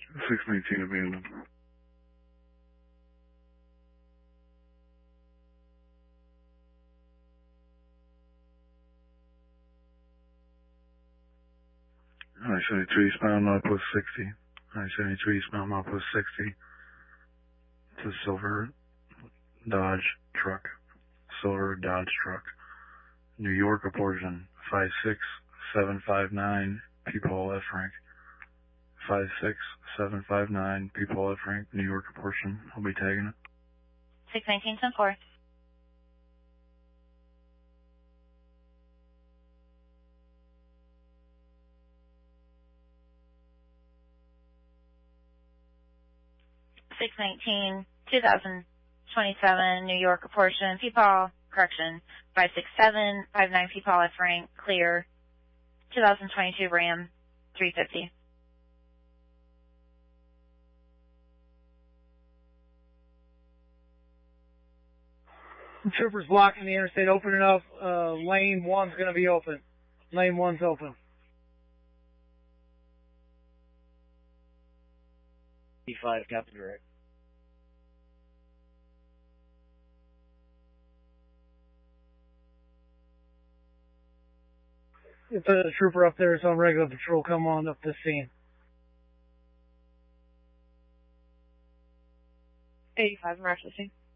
619 abandoned. I-73 eastbound, Milepost 60. I-73 eastbound, Milepost 60. It's a silver Dodge truck. Silver Dodge truck. New York Abortion 56759 P-Paul F. Rank. 56759 P-Paul F. Rank, New York Abortion. I'll be tagging it. 619-10-4. (619) 2027 New York Abortion P-Paul correction 56759 P-Paul F. Rank clear 2022 Ram 350. Troopers blocking the interstate, opening up. Lane 1's going to be open. Lane 1's open. E5, Captain Direct. If there's a trooper up there, it's on regular patrol. Come on up to the scene. 85, emergency.